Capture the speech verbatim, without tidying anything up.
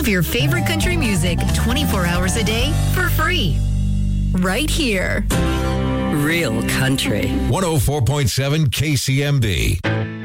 of your favorite country music twenty-four hours a day for free. Right here. Real country. one oh four point seven K C M B.